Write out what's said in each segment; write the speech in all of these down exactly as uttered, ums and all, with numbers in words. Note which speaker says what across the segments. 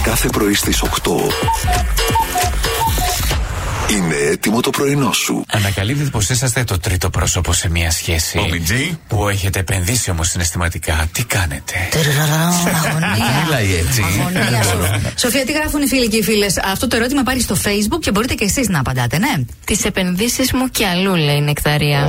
Speaker 1: Κάθε πρωί στις οκτώ είναι έτοιμο το πρωινό σου.
Speaker 2: Ανακαλύπτετε πως είσαστε το τρίτο πρόσωπο σε μια σχέση.
Speaker 3: Ο Μιτζή.
Speaker 2: Που έχετε επενδύσει όμως συναισθηματικά. Τι κάνετε?
Speaker 4: Αγωνία.
Speaker 2: Μιλάει έτσι.
Speaker 4: Σοφία, τι γράφουν οι φίλοι και οι φίλες? Αυτό το ερώτημα πάρει στο Facebook και μπορείτε και εσείς να απαντάτε, ναι.
Speaker 5: Τις επενδύσεις μου και αλλού, λέει η Νεκταρία.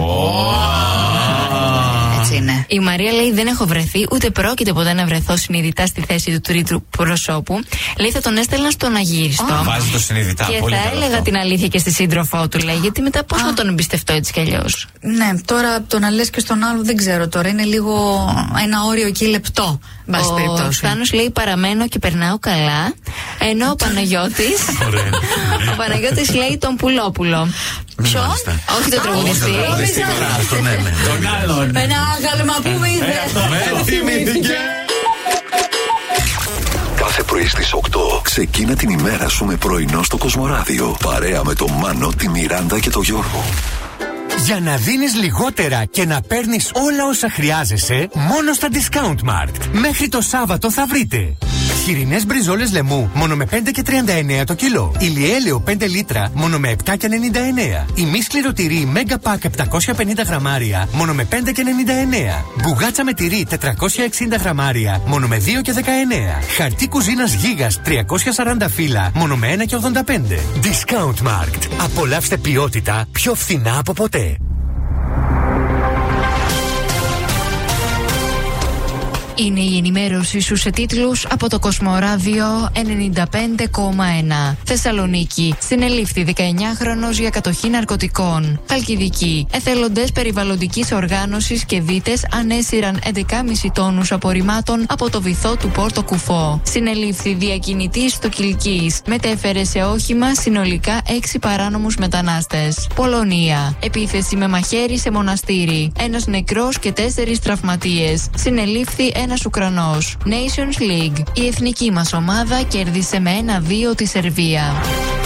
Speaker 4: Είναι.
Speaker 5: Η Μαρία λέει: δεν έχω βρεθεί, ούτε πρόκειται ποτέ να βρεθώ συνειδητά στη θέση του τρίτου προσώπου. Λέει: θα τον έστελνα στον αγύριστο.
Speaker 2: Oh. Βάζει το συνειδητά.
Speaker 5: Και
Speaker 2: πολύ
Speaker 5: θα
Speaker 2: καλό
Speaker 5: έλεγα
Speaker 2: αυτό.
Speaker 5: την αλήθεια και στη σύντροφό του, λέει. Γιατί μετά πώς
Speaker 4: Ah.
Speaker 5: να τον εμπιστευτώ έτσι κι αλλιώς?
Speaker 4: Ναι, τώρα το να λες και στον άλλο δεν ξέρω τώρα. Είναι λίγο ένα όριο εκεί λεπτό.
Speaker 5: Ο Θάνος λέει: παραμένω και περνάω καλά. Ενώ ο Παναγιώτης. Ο Παναγιώτης λέει: τον Πουλόπουλο. Ποιον? Όχι τον τραγουδιστή.
Speaker 2: Τον άλλον.
Speaker 4: Ένα άγαλμα που με είδε.
Speaker 1: Κάθε πρωί στις οκτώ ξεκίνα την ημέρα σου με πρωινό στο Κοσμοράδιο. Παρέα με τον Μάνο, τη Μιράντα και τον Γιώργο.
Speaker 6: Για να δίνεις λιγότερα και να παίρνεις όλα όσα χρειάζεσαι, μόνο στα Discount Mart. Μέχρι το Σάββατο θα βρείτε χοιρινές μπριζόλες λαιμού μόνο με πέντε και τριάντα εννέα το κιλό. Ηλιέλαιο πέντε λίτρα μόνο με επτά και ενενήντα εννέα. Ημί σκληροτηρί Mega Pack επτακόσια πενήντα γραμμάρια μόνο με πέντε και ενενήντα εννέα. Μπουγάτσα με τυρί τετρακόσια εξήντα γραμμάρια μόνο με δύο και δεκαεννέα. Χαρτί κουζίνας Γίγας τριακόσια σαράντα φύλλα μόνο με ένα και ογδόντα πέντε. Discount Mart. Απολαύστε ποιότητα πιο φθηνά από ποτέ.
Speaker 5: Είναι η ενημέρωση σου σε τίτλους από το Κοσμοράδιο ενενήντα πέντε κόμμα ένα. Θεσσαλονίκη. Συνελήφθη δεκαεννιάχρονος για κατοχή ναρκωτικών. Χαλκιδική. Εθελοντές περιβαλλοντικής οργάνωσης και δίτες ανέσυραν έντεκα κόμμα πέντε τόνους απορριμμάτων από το βυθό του Πόρτο Κουφό. Συνελήφθη διακινητής στο Κιλκής. Μετέφερε σε όχημα συνολικά έξι παράνομους μετανάστες. Πολωνία. Επίθεση με μαχαίρι σε μοναστήρι. Ένας νεκρός και τέσσερις τραυματίες. Συνελήφθη ένας Ουκρανός. Nations League. Η εθνική μας ομάδα κέρδισε με ένα δύο τη Σερβία.